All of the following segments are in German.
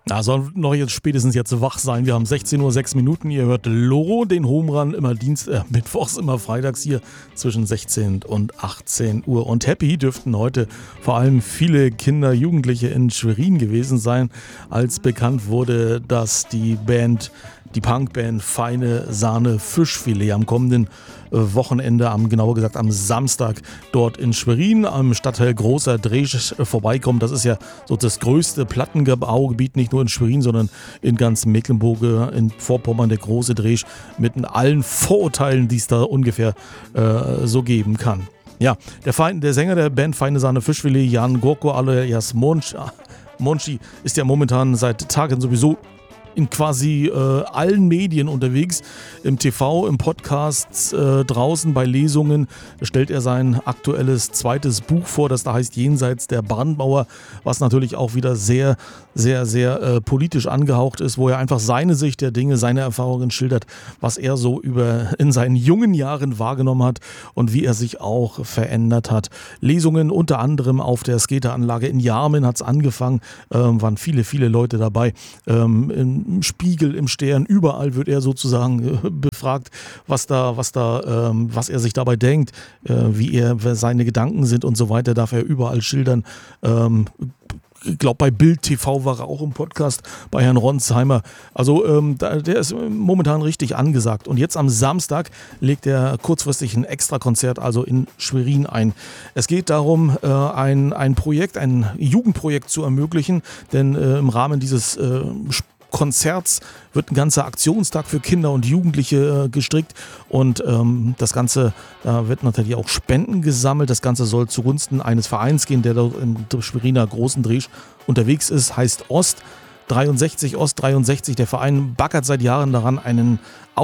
Da soll noch jetzt spätestens jetzt wach sein. Wir haben 16:06 Uhr. Ihr hört Loro, den Home Run, immer mittwochs, immer freitags hier zwischen 16 und 18 Uhr. Und happy dürften heute vor allem viele Kinder, Jugendliche in Schwerin gewesen sein, als bekannt wurde, dass die Punkband Feine Sahne Fischfilet am kommenden Wochenende, genauer gesagt am Samstag, dort in Schwerin am Stadtteil Großer Dresch vorbeikommt. Das ist ja so das größte Plattenbaugebiet, nicht nur in Schwerin, sondern in ganz Mecklenburg, in Vorpommern, der Große Dresch, mit allen Vorurteilen, die es da ungefähr so geben kann. Ja, der Sänger der Band Feine Sahne Fischfilet, Jan Gorko alias Monchi, ist ja momentan seit Tagen sowieso in quasi allen Medien unterwegs, im TV, im Podcast, draußen bei Lesungen stellt er sein aktuelles zweites Buch vor, das da heißt Jenseits der Brandmauer, was natürlich auch wieder sehr, sehr, sehr politisch angehaucht ist, wo er einfach seine Sicht der Dinge, seine Erfahrungen schildert, was er so in seinen jungen Jahren wahrgenommen hat und wie er sich auch verändert hat. Lesungen unter anderem auf der Skateranlage in Jarmen hat es angefangen, waren viele, viele Leute dabei, im Spiegel, im Stern, überall wird er sozusagen befragt, was er sich dabei denkt, wie seine Gedanken sind und so weiter, darf er überall schildern. Ich glaube, bei Bild TV war er auch im Podcast bei Herrn Ronsheimer. Also der ist momentan richtig angesagt. Und jetzt am Samstag legt er kurzfristig ein Extrakonzert, also in Schwerin ein. Es geht darum, ein Jugendprojekt zu ermöglichen, denn im Rahmen dieses Konzerts wird ein ganzer Aktionstag für Kinder und Jugendliche gestrickt und das Ganze, da wird natürlich auch Spenden gesammelt. Das Ganze soll zugunsten eines Vereins gehen, der dort im Schweriner Großen Dresch unterwegs ist, heißt Ost 63. Der Verein baggert seit Jahren daran, einen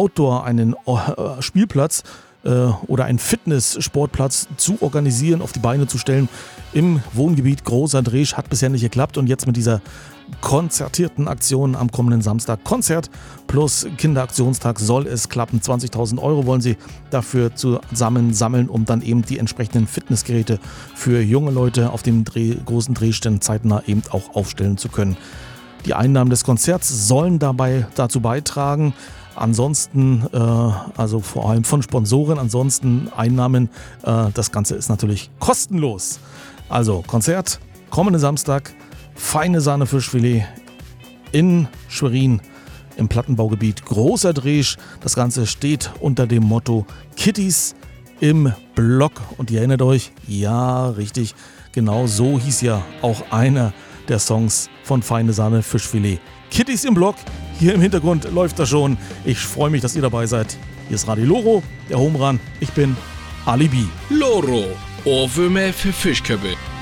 Spielplatz oder einen Fitness-Sportplatz zu organisieren, auf die Beine zu stellen im Wohngebiet Großer Dresch. Hat bisher nicht geklappt und jetzt mit dieser konzertierten Aktion am kommenden Samstag, Konzert plus Kinderaktionstag, soll es klappen. 20.000 € wollen sie dafür sammeln, um dann eben die entsprechenden Fitnessgeräte für junge Leute auf dem Großen Drehstand zeitnah eben auch aufstellen zu können. Die Einnahmen des Konzerts sollen dazu beitragen. Ansonsten, also vor allem von Sponsoren, ansonsten Einnahmen, das Ganze ist natürlich kostenlos. Also Konzert, kommenden Samstag, Feine Sahne Fischfilet in Schwerin im Plattenbaugebiet Großer Dresch. Das Ganze steht unter dem Motto Kitties im Block. Und ihr erinnert euch, ja richtig, genau so hieß ja auch einer der Songs von Feine Sahne Fischfilet. Kitties im Block, hier im Hintergrund läuft das schon. Ich freue mich, dass ihr dabei seid. Hier ist Radio Loro, der Home Run. Ich bin Ali B. Loro, Ohrwürmer für Fischköppe.